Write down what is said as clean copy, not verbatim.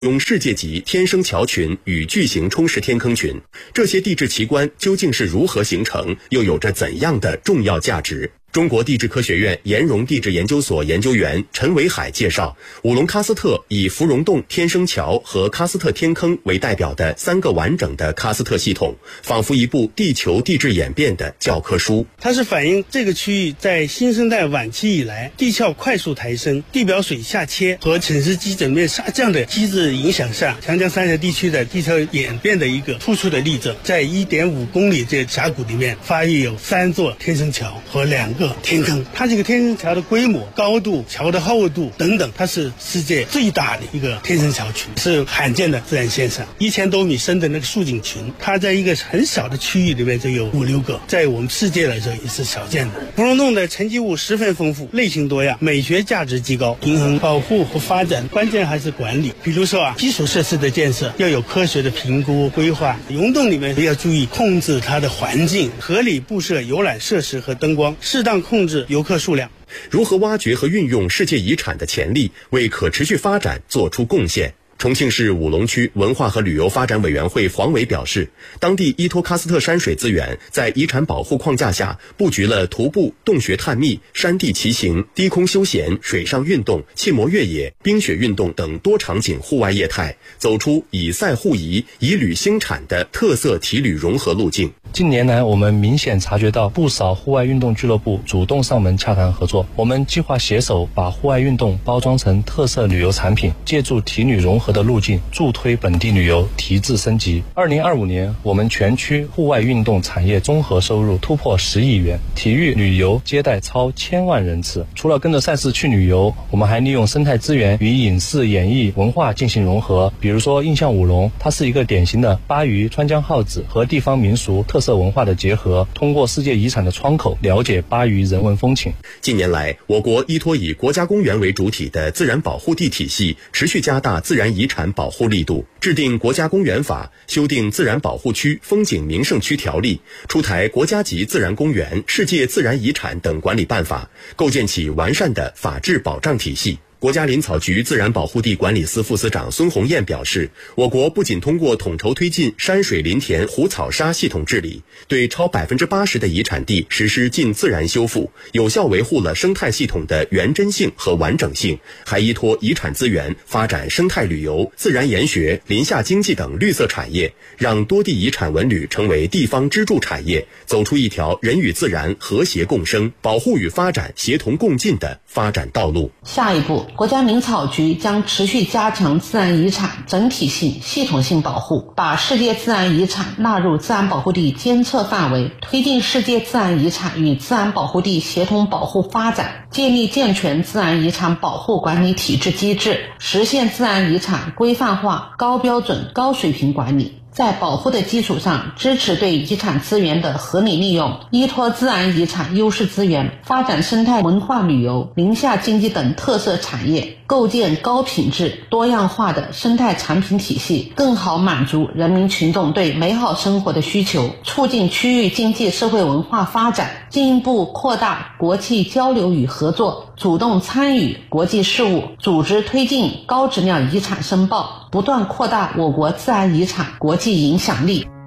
用世界级天生桥群与巨型冲蚀天坑群，这些地质奇观究竟是如何形成，又有着怎样的重要价值？中国地质科学院岩溶地质研究所研究员陈维海介绍，五龙喀斯特以芙蓉洞、天生桥和喀斯特天坑为代表的3个完整的喀斯特系统，仿佛一部地球地质演变的教科书。 它是反映这个区域在新生代晚期以来，地壳快速抬升、地表水下切和沉蚀基枕面下降的机制影响下，长江三峡地区的地壳演变的一个突出的例证。在1.5公里这峡谷里面，发育有3座天生桥和2个天坑。它这个天生桥的规模、高度、桥的厚度等等，它是世界最大的一个天生桥群，是罕见的自然现象。1000多米深的那个竖井群，它在一个很小的区域里面就有5-6个，在我们世界来说也是少见的。芙蓉洞的沉积物十分丰富，类型多样，美学价值极高。平衡保护和发展，关键还是管理。比如说基础设施的建设要有科学的评估规划，溶洞里面要注意控制它的环境，合理布设游览设施和灯光，适当控制游客数量。 如何挖掘和运用世界遗产的潜力，为可持续发展做出贡献？重庆市武隆区文化和旅游发展委员会黄伟表示，当地依托喀斯特山水资源，在遗产保护框架下布局了徒步、洞穴探秘、山地骑行、低空休闲、水上运动、气膜越野、冰雪运动等多场景户外业态，走出以赛互宜、以旅兴产的特色体旅融合路径。 近年来，我们明显察觉到不少户外运动俱乐部主动上门洽谈合作。我们计划携手把户外运动包装成特色旅游产品，借助体旅融合的路径，助推本地旅游提质升级。2025年，我们全区户外运动产业综合收入突破10亿元，体育旅游接待超1000万人次。除了跟着赛事去旅游，我们还利用生态资源与影视、演艺、文化进行融合。比如说，印象舞龙，它是一个典型的巴渝川江号子和地方民俗特色文化的结合，通过世界遗产的窗口了解巴渝人文风情。 近年来，我国依托以国家公园为主体的自然保护地体系，持续加大自然遗产保护力度，制定国家公园法，修订自然保护区、风景名胜区条例，出台国家级自然公园、世界自然遗产等管理办法，构建起完善的法治保障体系。国家林草局自然保护地管理司副司长孙红艳表示，我国不仅通过统筹推进山水林田湖草沙系统治理，对超80%的遗产地实施近自然修复，有效维护了生态系统的原真性和完整性，还依托遗产资源发展生态旅游、自然研学、林下经济等绿色产业，让多地遗产文旅成为地方支柱产业，走出一条人与自然和谐共生、保护与发展协同共进的发展道路。 下一步，国家林草局将持续加强自然遗产整体性、系统性保护，把世界自然遗产纳入自然保护地监测范围，推进世界自然遗产与自然保护地协同保护发展，建立健全自然遗产保护管理体制机制，实现自然遗产规范化、高标准、高水平管理。在保护的基础上，支持对遗产资源的合理利用，依托自然遗产优势资源，发展生态文化旅游、林下经济等特色产业，构建高品质、多样化的生态产品体系，更好满足人民群众对美好生活的需求，促进区域经济社会文化发展，进一步扩大国际交流与合作，主动参与国际事务，组织推进高质量遗产申报，不断扩大我国自然遗产国际影响力。